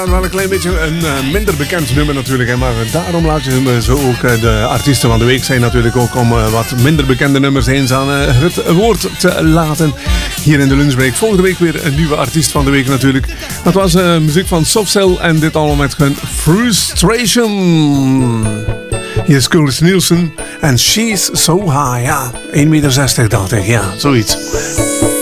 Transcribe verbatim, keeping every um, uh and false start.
Wel een klein beetje een uh, minder bekend nummer natuurlijk, hè, maar daarom laat je zo ook uh, de artiesten van de week zijn natuurlijk ook om uh, wat minder bekende nummers eens aan uh, het woord te laten hier in de lunchbreak. Volgende week weer een nieuwe artiest van de week natuurlijk. Dat was uh, muziek van Softcell en dit allemaal met hun Frustration. Hier is Curtis Nielsen en She's So High. Ja, één komma zestig meter dacht ik, ja, zoiets.